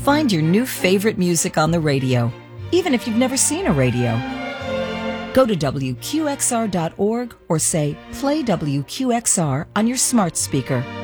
Find your new favorite music on the radio, even if you've never seen a radio. Go to WQXR.org or say, play WQXR on your smart speaker.